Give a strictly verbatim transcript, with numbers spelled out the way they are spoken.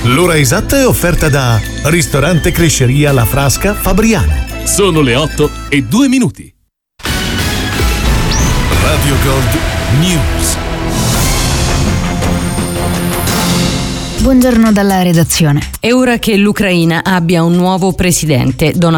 L'ora esatta è offerta da Ristorante Cresceria La Frasca Fabriano. Sono le otto e due minuti. Radio Gold News. Buongiorno dalla redazione. È ora che l'Ucraina abbia un nuovo presidente. Donald